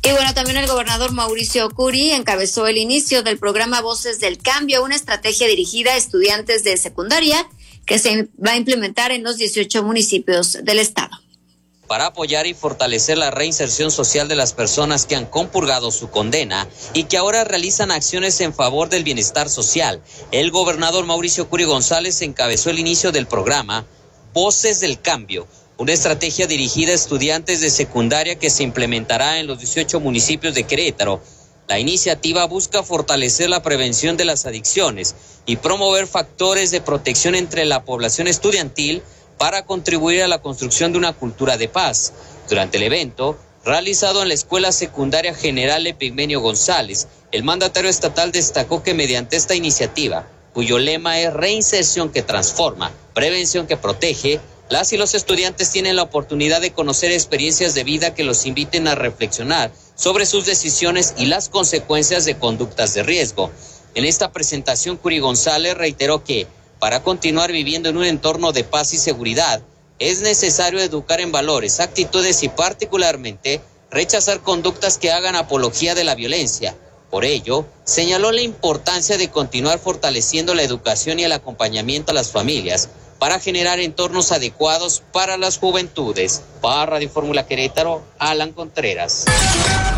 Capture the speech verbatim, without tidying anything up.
Y bueno, también el gobernador Mauricio Curi encabezó el inicio del programa Voces del Cambio, una estrategia dirigida a estudiantes de secundaria que se va a implementar en los dieciocho municipios del estado. Para apoyar y fortalecer la reinserción social de las personas que han compurgado su condena y que ahora realizan acciones en favor del bienestar social, el gobernador Mauricio Curi González encabezó el inicio del programa Voces del Cambio, una estrategia dirigida a estudiantes de secundaria que se implementará en los dieciocho municipios de Querétaro. La iniciativa busca fortalecer la prevención de las adicciones y promover factores de protección entre la población estudiantil para contribuir a la construcción de una cultura de paz. Durante el evento, realizado en la Escuela Secundaria General Epigmenio González, el mandatario estatal destacó que mediante esta iniciativa, cuyo lema es reinserción que transforma, prevención que protege, las y los estudiantes tienen la oportunidad de conocer experiencias de vida que los inviten a reflexionar sobre sus decisiones y las consecuencias de conductas de riesgo. En esta presentación, Curi González reiteró que para continuar viviendo en un entorno de paz y seguridad, es necesario educar en valores, actitudes y particularmente rechazar conductas que hagan apología de la violencia. Por ello, señaló la importancia de continuar fortaleciendo la educación y el acompañamiento a las familias para generar entornos adecuados para las juventudes. Para Radio Fórmula Querétaro, Alan Contreras.